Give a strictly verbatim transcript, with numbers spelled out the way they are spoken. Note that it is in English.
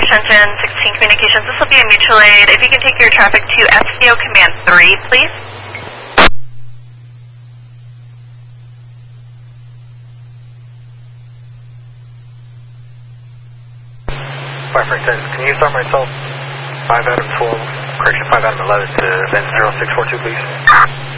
attention, sixteen Communications. This will be a mutual aid. If you can take your traffic to S C O Command three, please. Fire Frank ten, can you start myself five Adam twelve, correction five Adam eleven to event zero six four two, please?